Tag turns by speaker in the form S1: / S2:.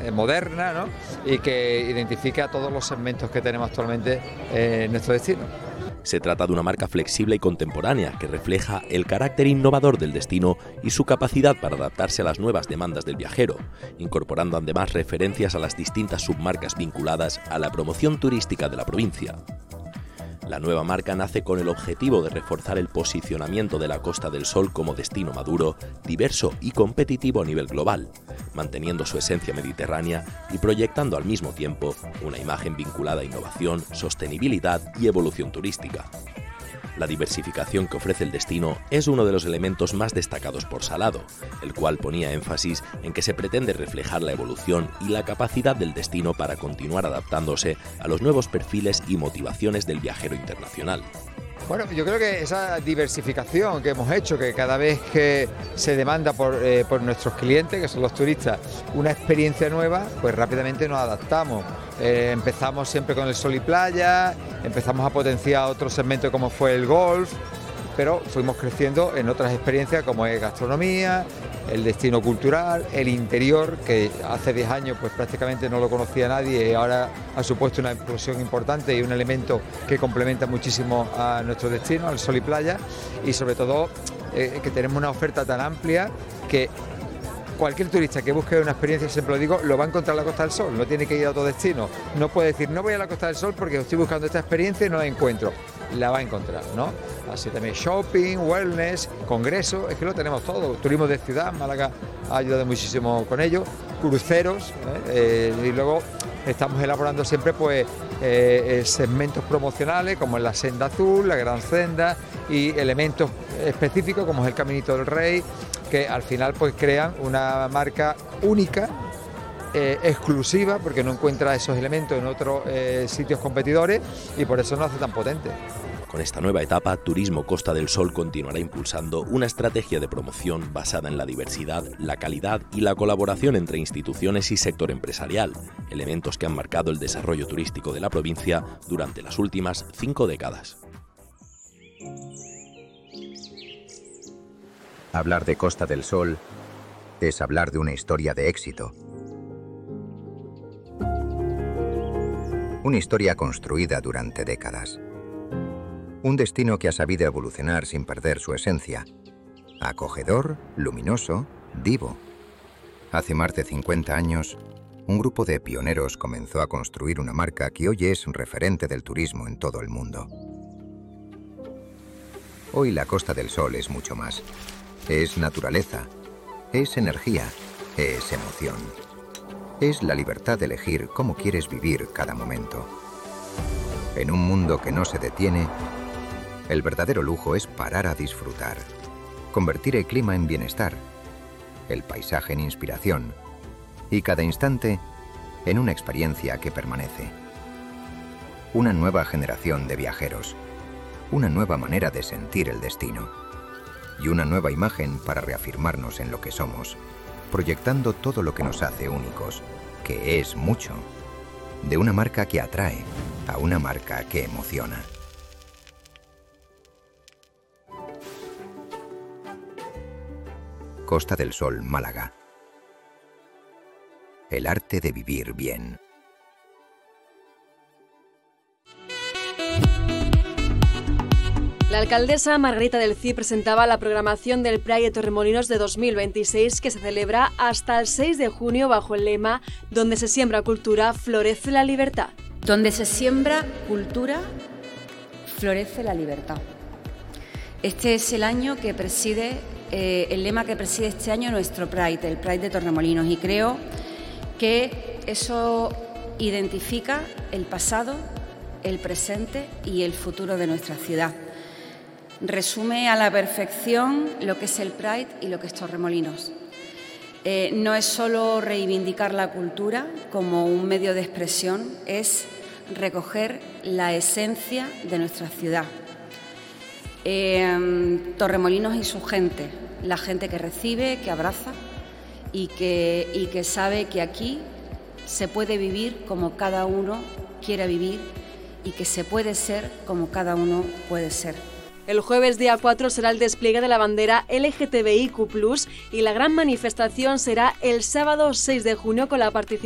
S1: moderna, ¿no? Y que identifique a todos los segmentos que tenemos actualmente en nuestro destino.
S2: Se trata de una marca flexible y contemporánea que refleja el carácter innovador del destino y su capacidad para adaptarse a las nuevas demandas del viajero, incorporando además referencias a las distintas submarcas vinculadas a la promoción turística de la provincia. La nueva marca nace con el objetivo de reforzar el posicionamiento de la Costa del Sol como destino maduro, diverso y competitivo a nivel global, manteniendo su esencia mediterránea y proyectando al mismo tiempo una imagen vinculada a innovación, sostenibilidad y evolución turística. La diversificación que ofrece el destino es uno de los elementos más destacados por Salado, el cual ponía énfasis en que se pretende reflejar la evolución y la capacidad del destino para continuar adaptándose a los nuevos perfiles y motivaciones del viajero internacional.
S1: Bueno, yo creo que esa diversificación que hemos hecho, que cada vez que se demanda por nuestros clientes, que son los turistas, una experiencia nueva, pues rápidamente nos adaptamos. Empezamos siempre con el sol y playa, empezamos a potenciar otros segmentos como fue el golf, pero fuimos creciendo en otras experiencias como es gastronomía, el destino cultural, el interior, que hace 10 años pues prácticamente no lo conocía nadie y ahora ha supuesto una explosión importante y un elemento que complementa muchísimo a nuestro destino, al sol y playa, y sobre todo que tenemos una oferta tan amplia que cualquier turista que busque una experiencia, siempre lo digo, lo va a encontrar en la Costa del Sol, no tiene que ir a otro destino, no puede decir no voy a la Costa del Sol porque estoy buscando esta experiencia y no la encuentro, la va a encontrar, ¿no? Así también shopping, wellness, congresos, es que lo tenemos todo, turismo de ciudad, Málaga ha ayudado muchísimo con ello, cruceros, y luego estamos elaborando siempre pues segmentos promocionales como es la Senda Azul, la Gran Senda y elementos específicos como es el Caminito del Rey, que al final pues crean una marca única, exclusiva, porque no encuentra esos elementos en otros sitios competidores y por eso nos hace tan potente.
S2: Con esta nueva etapa, Turismo Costa del Sol continuará impulsando una estrategia de promoción basada en la diversidad, la calidad y la colaboración entre instituciones y sector empresarial, elementos que han marcado el desarrollo turístico de la provincia durante las últimas 5 décadas.
S3: Hablar de Costa del Sol es hablar de una historia de éxito. Una historia construida durante décadas. Un destino que ha sabido evolucionar sin perder su esencia. Acogedor, luminoso, vivo. Hace más de 50 años, un grupo de pioneros comenzó a construir una marca que hoy es referente del turismo en todo el mundo. Hoy la Costa del Sol es mucho más. Es naturaleza, es energía, es emoción. Es la libertad de elegir cómo quieres vivir cada momento. En un mundo que no se detiene, el verdadero lujo es parar a disfrutar, convertir el clima en bienestar, el paisaje en inspiración y cada instante en una experiencia que permanece. Una nueva generación de viajeros, una nueva manera de sentir el destino y una nueva imagen para reafirmarnos en lo que somos, proyectando todo lo que nos hace únicos, que es mucho, de una marca que atrae a una marca que emociona. Costa del Sol, Málaga. El arte de vivir bien.
S4: La alcaldesa Margarita del Cid presentaba la programación del Pride de Torremolinos de 2026 que se celebra hasta el 6 de junio bajo el lema Donde se siembra cultura, florece la libertad.
S5: Donde se siembra cultura, florece la libertad. Este es el año que preside, el lema que preside este año nuestro Pride, el Pride de Torremolinos, y creo que eso identifica el pasado, el presente y el futuro de nuestra ciudad. Resume a la perfección lo que es el Pride y lo que es Torremolinos. No es solo reivindicar la cultura como un medio de expresión, es recoger la esencia de nuestra ciudad. Torremolinos y su gente, la gente que recibe, que abraza y que sabe que aquí se puede vivir como cada uno quiera vivir y que se puede ser como cada uno puede ser.
S4: El jueves día 4 será el despliegue de la bandera LGTBIQ+, y la gran manifestación será el sábado 6 de junio con la participación